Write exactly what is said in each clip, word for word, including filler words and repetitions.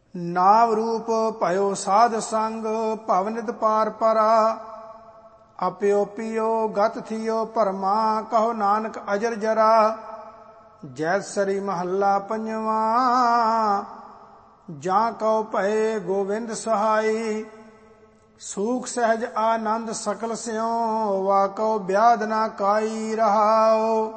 ਨਾਮ ਰੂਪ ਭਇਓ ਸਾਧ ਸੰਗ ਭਵ ਨਿਦ ਪਾਰ ਪਰਾ ਆਪਿਓ ਪੀਓ ਗਤ ਥੀਓ ਭਰਮਾ ਕਹੋ ਨਾਨਕ ਅਜਰ ਜਰਾ। ਜੈਤਸਰੀ ਮਹੱਲਾ ਪੰਜਵਾ। ਜਾਂ ਕਉ ਭਏ ਗੋਵਿੰਦ ਸਹਾਈ ਸੂਖ ਸਹਿਜ ਆਨੰਦ ਸਕਲ ਸਿਉ ਵਾ ਕਉ ਬਿਆਦ ਨਾ ਕਾਈ ਰਹਾਉ।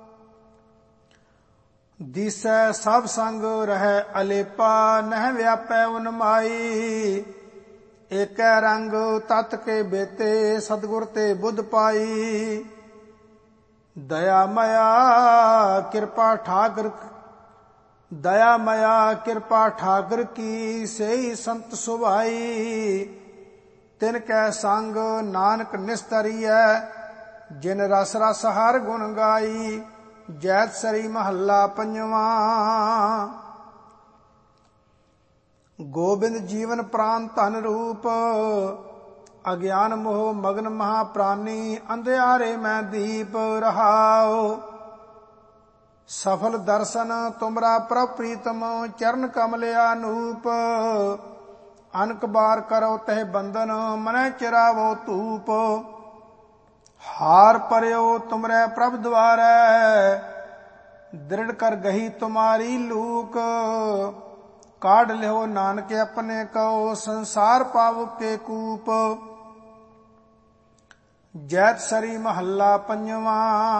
ਦਿਸੈ ਸਭ ਸੰਗ ਰਹਿ ਅਲੇਪਾ ਨਹਿ ਵਿਆਪੈ ਉਨਮਾਈ। ਏਕੈ ਰੰਗ ਤਤ ਕੇ ਬੇਤੇ ਸਤਿਗੁਰ ਤੇ ਬੁੱਧ ਪਾਈ। ਦਇਆ ਮਇਆ ਕਿਰਪਾ ਠਾਕਰ ਦਇਆ ਮਇਆ ਕਿਰਪਾ ਠਾਕਰ ਕੀ ਸੇਈ ਸੰਤ ਸੁਭਾਈ। ਤਿਨ ਕੈ ਸੰਗ ਨਾਨਕ ਨਿਸਤਰੀਐ ਜਿਨ ਰਸ ਰਸ ਹਰ ਗੁਣ ਗਾਈ। ਜੈਤਸਰੀ ਮਹੱਲਾ ਪੰਜਵਾ। ਗੋਬਿੰਦ ਜੀਵਨ ਪ੍ਰਾਨ ਧਨ ਰੂਪ ਅਗਿਆਨ ਮੋਹ ਮਗਨ ਮਹਾ ਪ੍ਰਾਨੀ ਅੰਧਿਆਰੇ ਮੈਂ ਦੀਪ ਰਹਾਉ। ਸਫਲ ਦਰਸ਼ਨ ਤੁਮਰਾ ਪ੍ਰਭ ਪ੍ਰੀਤਮ ਚਰਨ ਕਮਲ ਅਨੂਪ। ਅਨਕ ਬਾਰ ਕਰੋ ਤਹਿ ਬੰਧਨ ਮਨੈ ਚਿਰਾਵੋ ਧੂਪ। ਹਾਰ ਪਰਿਓ ਤੁਮਰੇ ਪ੍ਰਭ ਦੁਆਰੈ ਦ੍ਰਿੜ ਕਰ ਗਹੀ ਤੁਮਾਰੀ ਲੂਕ। ਕਾਢ ਲਿਓ ਨਾਨਕ ਆਪਣੇ ਕਉ ਸੰਸਾਰ ਪਾਵ ਕੇ ਕੂਪ। ਜੈਤਸਰੀ ਮਹੱਲਾ ਪੰਜਵਾ।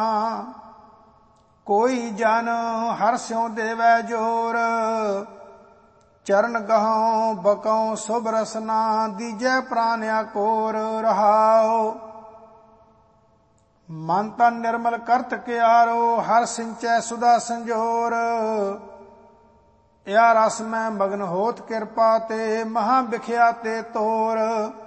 ਕੋਈ ਜਨ ਹਰਿ ਸਿਉ ਦੇਵੈ ਜੋਰ ਚਰਨ ਗਹਉ ਬਕਉ ਸੁਭ ਰਸਨਾ ਦੀਜੈ ਪ੍ਰਾਨ ਆਕੋਰ ਰਹਾਉ। ਮਨ ਤਨ ਨਿਰਮਲ ਕਰਤ ਕਿਆਰੋ ਹਰ ਸਿੰਚੈ ਸੁਧਾ ਸੰਜੋਰ। ਇਆ ਰਸ ਮੈਂ ਮਗਨ ਹੋਤ ਕਿਰਪਾ ਤੇ ਮਹਾ ਬਿਖਿਆ ਤੇ ਤੋਰ।